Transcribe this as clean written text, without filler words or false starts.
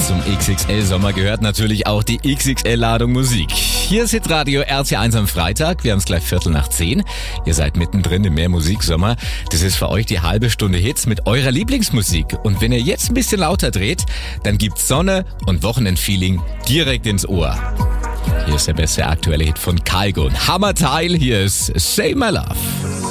Zum XXL-Sommer gehört natürlich auch die XXL-Ladung Musik. Hier ist Hitradio RT1 am Freitag. Wir haben es gleich 9:15. Ihr seid mittendrin im Mehr Musiksommer. Das ist für euch die halbe Stunde Hits mit eurer Lieblingsmusik. Und wenn ihr jetzt ein bisschen lauter dreht, dann gibt's Sonne und Wochenendfeeling direkt ins Ohr. Hier ist der beste aktuelle Hit von Kygo. Hammerteil, hier ist Save My Love.